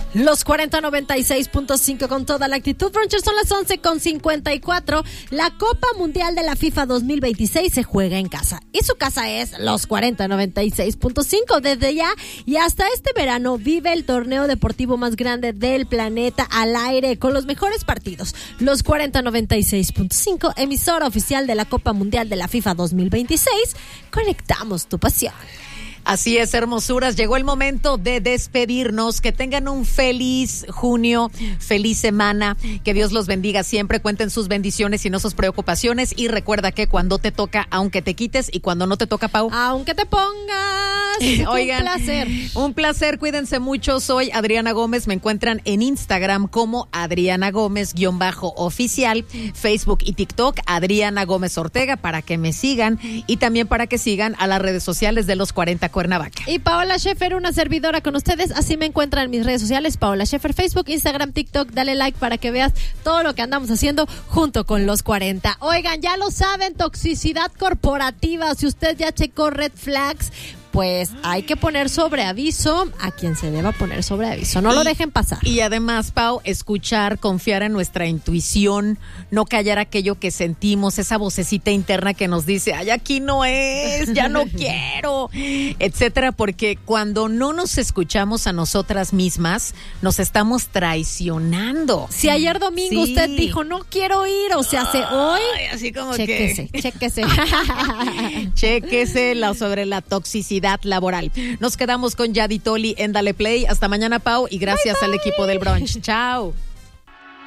Los 40-96.5 con toda la actitud. Bronchers, son las 11:54. La Copa Mundial de la FIFA 2026 se juega en casa. Y su casa es los 40-96.5. Desde ya y hasta este verano vive el torneo deportivo más grande del planeta al aire con los mejores partidos. Los 40-96.5, emisora oficial de la Copa Mundial de la FIFA 2026. Conectamos tu pasión. Así es, hermosuras. Llegó el momento de despedirnos. Que tengan un feliz junio, feliz semana. Que Dios los bendiga siempre. Cuenten sus bendiciones y no sus preocupaciones. Y recuerda que cuando te toca, aunque te quites, y cuando no te toca, Pau, aunque te pongas. Oigan, un placer. Un placer. Cuídense mucho. Soy Adriana Gómez. Me encuentran en Instagram como Adriana Gómez-oficial. Facebook y TikTok, Adriana Gómez Ortega, para que me sigan. Y también para que sigan a las redes sociales de los 40 Cuernavaca. Y Paola Schaefer, una servidora con ustedes. Así me encuentran en mis redes sociales, Paola Schaefer, Facebook, Instagram, TikTok. Dale like para que veas todo lo que andamos haciendo junto con los 40. Oigan, ya lo saben, toxicidad corporativa. Si usted ya checó red flags, pues hay que poner sobre aviso a quien se deba poner sobre aviso. No lo dejen pasar. Y además, Pau, escuchar, confiar en nuestra intuición, no callar aquello que sentimos, esa vocecita interna que nos dice, ay, aquí no es, ya no quiero, etcétera, porque cuando no nos escuchamos a nosotras mismas, nos estamos traicionando. Si ayer domingo usted dijo, no quiero ir, o sea, hoy, así como chéquese. Chéquese sobre la toxicidad laboral. Nos quedamos con Yadi Toli en Dale Play. Hasta mañana, Pau, y gracias al equipo del brunch. Chao.